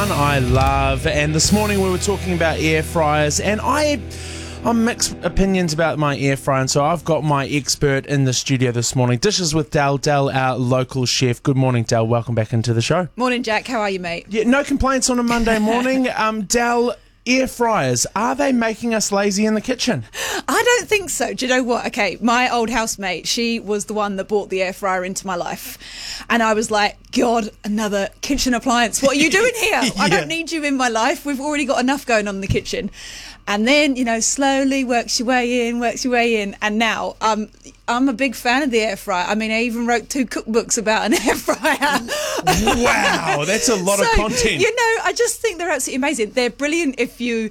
one I love. And this morning we were talking about air fryers, and I'm mixed opinions about my air fryer, and so I've got my expert in the studio this morning. Dishes with Dal, our local chef. Good morning, Dal. Welcome back into the show. Morning, Jack. How are you, mate? Yeah, no complaints on a Monday morning. Dal, air fryers, are they making us lazy in the kitchen? I don't think so. Do you know what? Okay, my old housemate, she was the one that brought the air fryer into my life. And I was like, God, another kitchen appliance. What are you doing here? I don't need you in my life. We've already got enough going on in the kitchen. And then, slowly works your way in. And now I'm a big fan of the air fryer. I mean, I even wrote 2 cookbooks about an air fryer. Wow, that's a lot of content. I just think they're absolutely amazing. They're brilliant if you,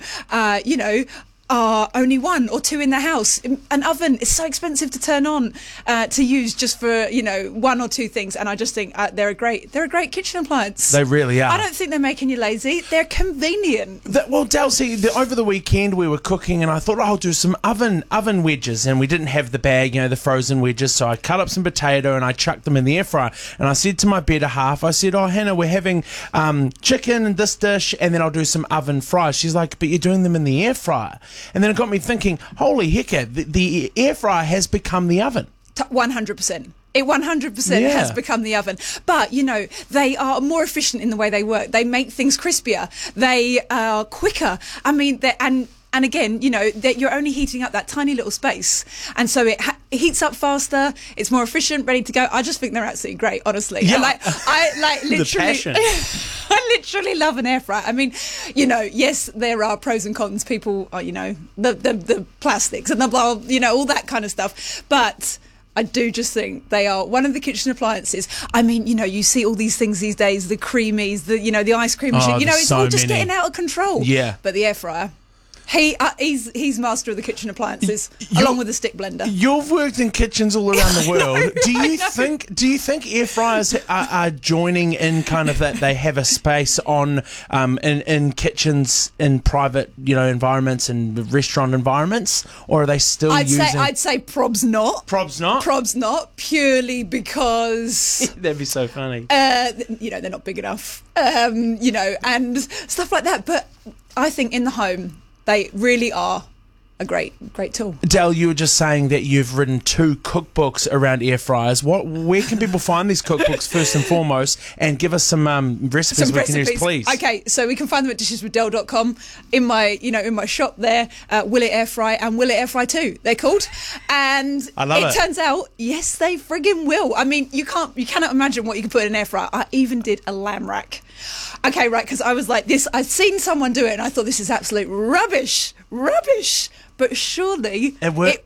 are only 1 or 2 in the house. An oven is so expensive to turn on to use just for 1 or 2 things, and I just think they're a great kitchen appliance. They really are. I don't think they're making you lazy. They're convenient. Well, Dal, see, over the weekend we were cooking, and I thought I'll do some oven wedges, and we didn't have the bag, the frozen wedges, so I cut up some potato and I chucked them in the air fryer. And I said to my better half, I said, "Oh, Hannah, we're having chicken in this dish, and then I'll do some oven fries." She's like, "But you're doing them in the air fryer." And then it got me thinking, holy hecker, the air fryer has become the oven. 100%. It 100% has become the oven. But, they are more efficient in the way they work. They make things crispier. They are quicker. I mean, and again, that you're only heating up that tiny little space. And so it heats up faster. It's more efficient, ready to go. I just think they're absolutely great, honestly. Yeah. And I literally... The passion. I literally love an air fryer. I mean, yes, there are pros and cons. People are, the plastics and the blah, all that kind of stuff. But I do just think they are one of the kitchen appliances. I mean, you see all these things these days, the creamies, the ice cream machine. It's so all just many. getting out of control. Yeah. But the air fryer... He's master of the kitchen appliances, along with the stick blender. You've worked in kitchens all around the world. Do you think air fryers are joining in kind of that they have a space on in kitchens in private environments and restaurant environments, or are they still I'd say probs not. Probs not Purely because that'd be so funny. They're not big enough. And stuff like that. But I think in the home, they really are a great tool. Dal, you were just saying that you've written 2 cookbooks around air fryers. Where can people find these cookbooks first and foremost, and give us some recipes we can use, please? Okay, so we can find them at disheswithdale.com. In my shop there, Will It Air Fry and Will It Air Fry 2, they're called. And I love it. It turns out, yes, they friggin' will. I mean, you cannot imagine what you can put in an air fryer. I even did a lamb rack. Okay, right, because I was like this. I'd seen someone do it, and I thought, this is absolute rubbish. But surely it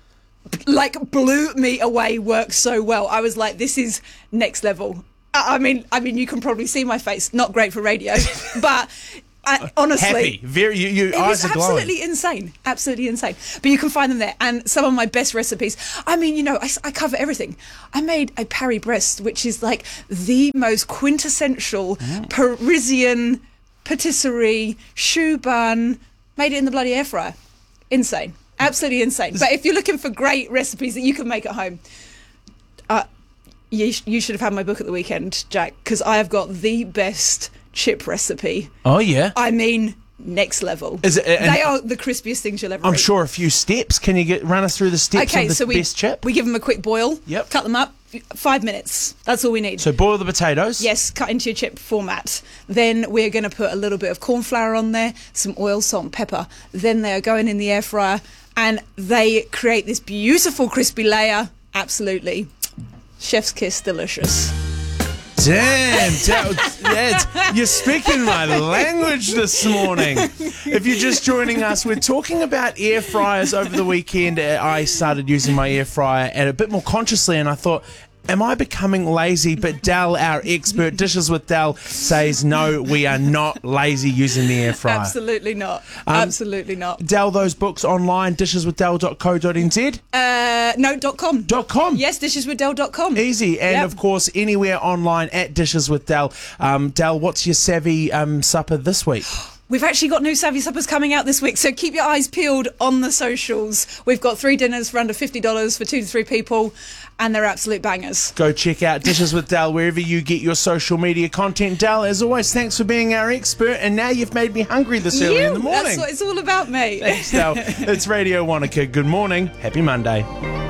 blew me away. Worked so well. I was like, this is next level. I mean, you can probably see my face. Not great for radio, but. Honestly, happy. Your eyes are glowing. Absolutely insane. But you can find them there, and some of my best recipes. I mean, I cover everything. I made a Paris Brest, which is like the most quintessential Parisian patisserie choux bun. Made it in the bloody air fryer. Insane, absolutely insane. But if you're looking for great recipes that you can make at home, you should have had my book at the weekend, Jack, because I have got the best chip recipe. Oh yeah. I mean, next level. They are the crispiest things you'll ever eat. I'm sure a few steps. Can you run us through the steps of the best chip? We give them a quick boil. Yep. Cut them up. 5 minutes. That's all we need. So boil the potatoes. Yes, cut into your chip format. Then we're going to put a little bit of corn flour on there, some oil, salt and pepper. Then they are going in the air fryer, and they create this beautiful crispy layer. Absolutely. Chef's kiss, delicious. Damn, you're speaking my language this morning. If you're just joining us, we're talking about air fryers. Over the weekend, I started using my air fryer and a bit more consciously, and I thought, am I becoming lazy? But Dal, our expert, Dishes with Dal, says no, we are not lazy using the air fryer. Absolutely not. Absolutely not. Dal, those books online, disheswithdale.co.nz? No, .com. .com? Yes, disheswithdale.com. Easy. And of course, anywhere online at Dishes with Dal. Dal, what's your savvy supper this week? We've actually got new Savvy Suppers coming out this week, so keep your eyes peeled on the socials. We've got 3 dinners for under $50 for 2 to 3 people, and they're absolute bangers. Go check out Dishes with Dal wherever you get your social media content. Dal, as always, thanks for being our expert, and now you've made me hungry this early in the morning. That's what it's all about, mate. Thanks, Dal. It's Radio Wanaka. Good morning. Happy Monday.